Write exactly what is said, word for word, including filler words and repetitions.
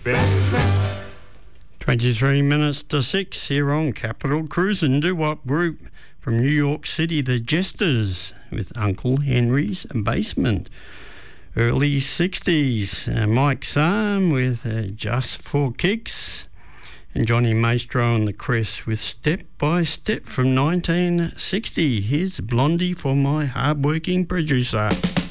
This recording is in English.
basement. twenty-three minutes to six here on Capital Cruisin' Doo-Wop Group from New York City, the Jesters with Uncle Henry's Basement. Early sixties, uh, Mike Sam with uh, Just for Kicks, and Johnny Maestro and the Cress with Step by Step from nineteen sixty. Here's Blondie for my hard-working producer.